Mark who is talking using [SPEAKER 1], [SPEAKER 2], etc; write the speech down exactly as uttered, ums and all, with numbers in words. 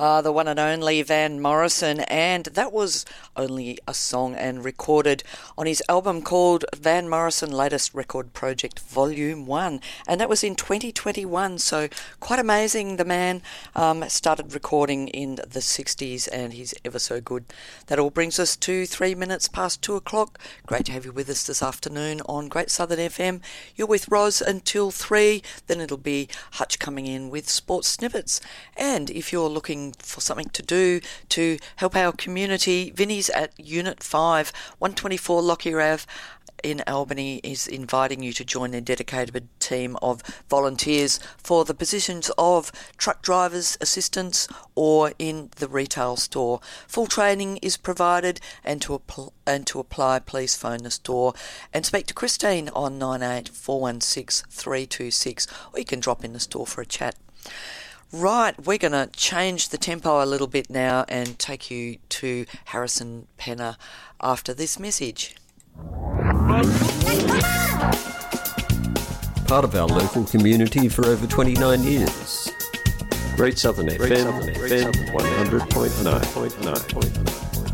[SPEAKER 1] Uh, the one and only Van Morrison, and that was only a song and recorded on his album called Van Morrison Latest Record Project Volume one, and that was in twenty twenty-one, so quite amazing. The man um, started recording in the sixties and he's ever so good. That all brings us to three minutes past two o'clock. Great to have you with us this afternoon on Great Southern F M. You're with Roz until three, then it'll be Hutch coming in with Sports Snippets. And if you're looking for something to do to help our community, Vinnie's at Unit five, one twenty-four Lockyer Ave in Albany is inviting you to join their dedicated team of volunteers for the positions of truck drivers, assistants, or in the retail store. Full training is provided, and to, apl- and to apply, please phone the store and speak to Christine on nine eight four one six three two six, or you can drop in the store for a chat. Right, we're going to change the tempo a little bit now and take you to Harrison Penner after this message.
[SPEAKER 2] Part of our local community for over twenty-nine years. Great Southern F M, one hundred point nine.